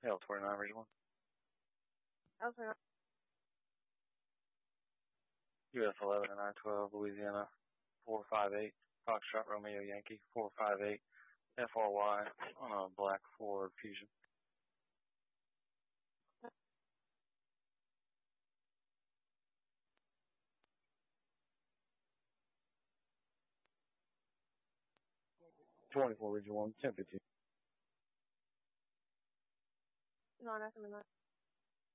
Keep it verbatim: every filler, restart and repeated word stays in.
L twenty-nine, Region one. L twenty-nine. U S eleven and nine twelve, Louisiana, four five eight, Foxtrot Romeo Yankee, four five eight, F R Y on a black Ford Fusion. twenty-four, Region one, ten fifteen. No, nothing.